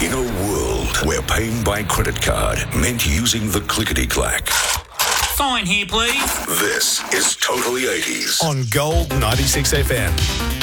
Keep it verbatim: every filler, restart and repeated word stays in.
In a world where paying by credit card meant using the clickety-clack. Fine here, please. This is Totally eighties. On Gold ninety-six F M.